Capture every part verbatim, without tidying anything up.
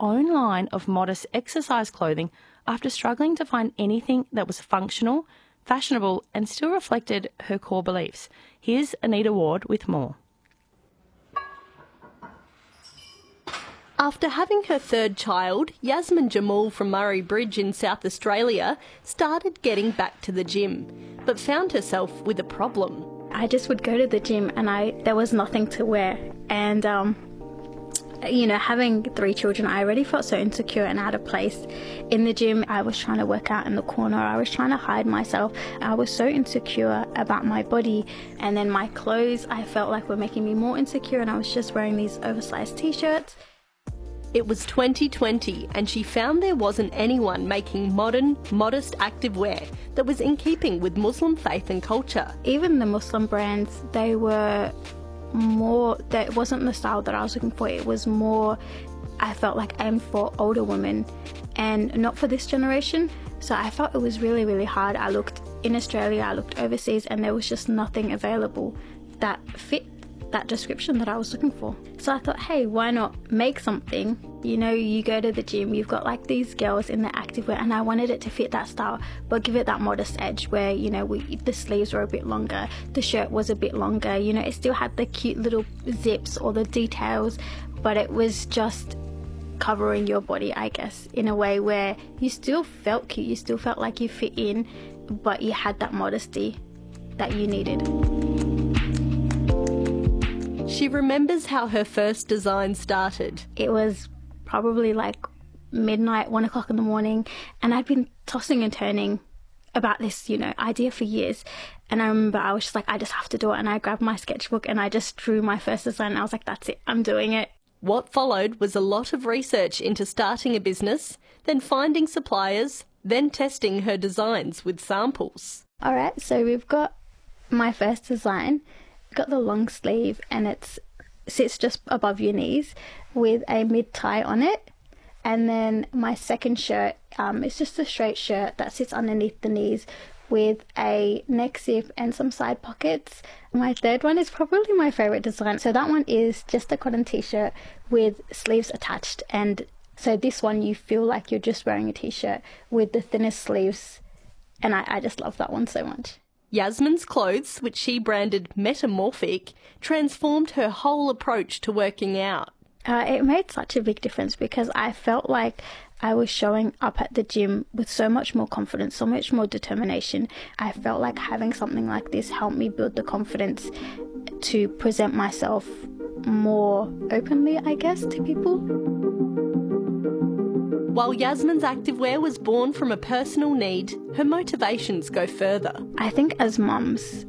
own line of modest exercise clothing after struggling to find anything that was functional, fashionable and still reflected her core beliefs. Here's Anita Ward with more. After having her third child, Yasmin Jamal from Murray Bridge in South Australia started getting back to the gym, but found herself with a problem. I just would go to the gym and I there was nothing to wear. And, um, you know, having three children, I already felt so insecure and out of place. In the gym, I was trying to work out in the corner. I was trying to hide myself. I was so insecure about my body. And then my clothes, I felt like were making me more insecure, and I was just wearing these oversized t-shirts. It was twenty twenty and she found there wasn't anyone making modern, modest activewear that was in keeping with Muslim faith and culture. Even the Muslim brands, they were more, that wasn't the style that I was looking for. It was more, I felt like aimed for older women and not for this generation. So I felt it was really, really hard. I looked in Australia, I looked overseas, and there was just nothing available that fit that description that I was looking for. So I thought, hey, why not make something? You know, you go to the gym, you've got like these girls in the activewear, and I wanted it to fit that style, but give it that modest edge where, you know, we, the sleeves were a bit longer, the shirt was a bit longer, you know, it still had the cute little zips or the details, but it was just covering your body, I guess, in a way where you still felt cute, you still felt like you fit in, but you had that modesty that you needed. She remembers how her first design started. It was probably like midnight, one o'clock in the morning, and I'd been tossing and turning about this, you know, idea for years. And I remember I was just like, I just have to do it. And I grabbed my sketchbook and I just drew my first design. And I was like, that's it, I'm doing it. What followed was a lot of research into starting a business, then finding suppliers, then testing her designs with samples. All right, so we've got my first design. Got the long sleeve, and it sits just above your knees with a mid tie on it. And then my second shirt, um, it's just a straight shirt that sits underneath the knees with a neck zip and some side pockets. My third one is probably my favorite design. So that one is just a cotton t-shirt with sleeves attached. And so this one, you feel like you're just wearing a t-shirt with the thinnest sleeves. And I, I just love that one so much. Yasmin's clothes, which she branded Metamorphic, transformed her whole approach to working out. Uh, it made such a big difference because I felt like I was showing up at the gym with so much more confidence, so much more determination. I felt like having something like this helped me build the confidence to present myself more openly, I guess, to people. While Yasmin's activewear was born from a personal need, her motivations go further. I think as mums,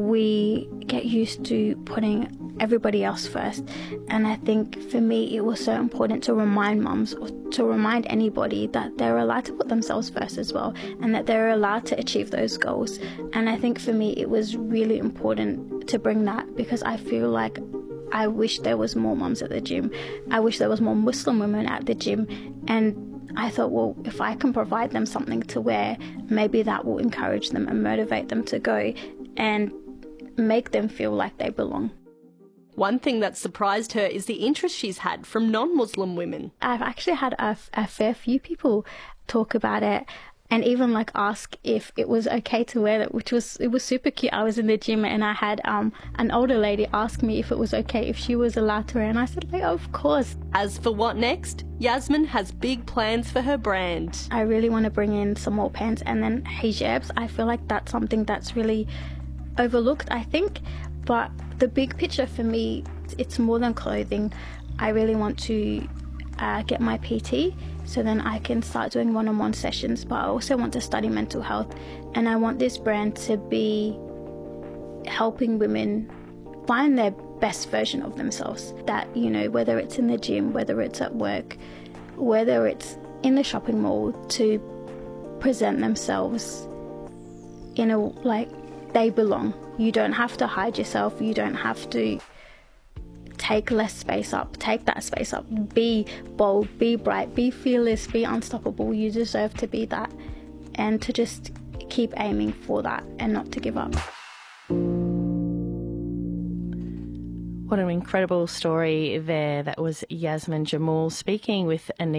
we get used to putting everybody else first. And I think for me, it was so important to remind mums, or to remind anybody, that they're allowed to put themselves first as well, and that they're allowed to achieve those goals. And I think for me, it was really important to bring that, because I feel like I wish there was more mums at the gym. I wish there was more Muslim women at the gym. And I thought, well, if I can provide them something to wear, maybe that will encourage them and motivate them to go and make them feel like they belong. One thing that surprised her is the interest she's had from non-Muslim women. I've actually had a, a fair few people talk about it, and even like ask if it was okay to wear it, which was, it was super cute. I was in the gym and I had um, an older lady ask me if it was okay, if she was allowed to wear, and I said, like, of course. As for what next, Yasmin has big plans for her brand. I really want to bring in some more pants and then hijabs. I feel like that's something that's really overlooked, I think. But the big picture for me, it's more than clothing. I really want to uh, get my P T, so then I can start doing one-on-one sessions, but I also want to study mental health, and I want this brand to be helping women find their best version of themselves. That, you know, whether it's in the gym, whether it's at work, whether it's in the shopping mall, to present themselves in a, like, they belong. You don't have to hide yourself, you don't have to take less space up, take that space up. Be bold, be bright, be fearless, be unstoppable. You deserve to be that, and to just keep aiming for that and not to give up. What an incredible story there. That was Yasmin Jamal speaking with Anita.